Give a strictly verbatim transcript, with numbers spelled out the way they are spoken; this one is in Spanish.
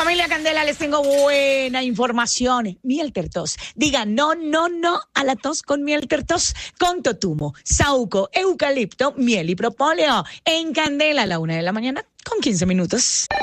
Familia Candela, les tengo buena información. Miel Tertos. Diga no, no, no a la tos con Miel Tertos. Con totumo, sauco, eucalipto, miel y propóleo. En Candela a la una de la mañana con quince minutos.